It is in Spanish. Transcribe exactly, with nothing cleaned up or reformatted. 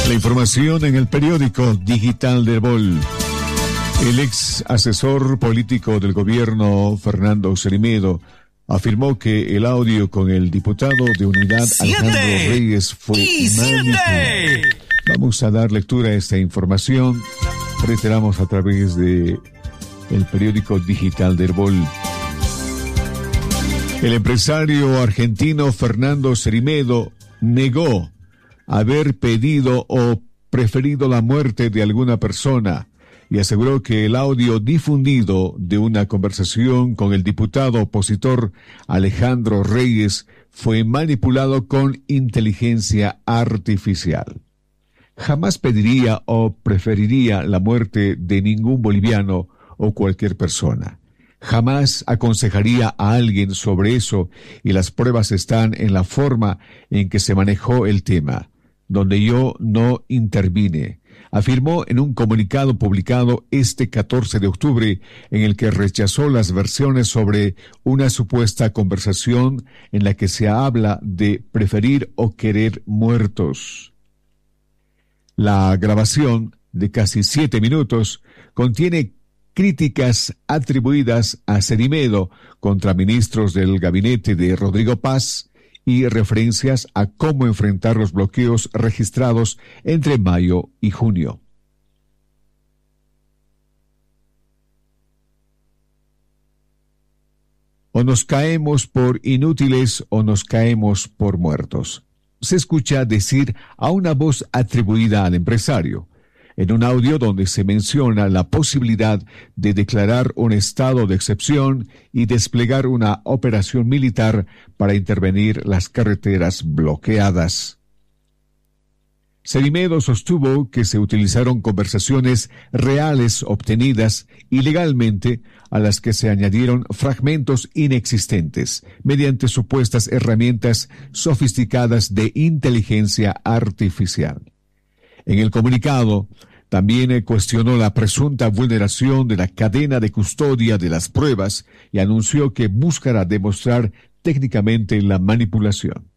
La información en el periódico digital de Herbol. El ex asesor político del gobierno, Fernando Cerimedo, afirmó que el audio con el diputado de Unidad, Alejandro Reyes, fue manipulado. Vamos a dar lectura a esta información. Reiteramos a través de el periódico digital de Herbol. El empresario argentino Fernando Cerimedo negó haber pedido o preferido la muerte de alguna persona y aseguró que el audio difundido de una conversación con el diputado opositor Alejandro Reyes fue manipulado con inteligencia artificial. Jamás pediría o preferiría la muerte de ningún boliviano o cualquier persona. Jamás aconsejaría a alguien sobre eso y las pruebas están en la forma en que se manejó el tema, donde yo no intervine, afirmó en un comunicado publicado este catorce de octubre en el que rechazó las versiones sobre una supuesta conversación en la que se habla de preferir o querer muertos. La grabación, de casi siete minutos, contiene críticas atribuidas a Cerimedo contra ministros del gabinete de Rodrigo Paz y referencias a cómo enfrentar los bloqueos registrados entre mayo y junio. O nos caemos por inútiles o nos caemos por muertos. Se escucha decir a una voz atribuida al empresario, en un audio donde se menciona la posibilidad de declarar un estado de excepción y desplegar una operación militar para intervenir las carreteras bloqueadas. Cerimedo sostuvo que se utilizaron conversaciones reales obtenidas ilegalmente a las que se añadieron fragmentos inexistentes mediante supuestas herramientas sofisticadas de inteligencia artificial. En el comunicado, también cuestionó la presunta vulneración de la cadena de custodia de las pruebas y anunció que buscará demostrar técnicamente la manipulación.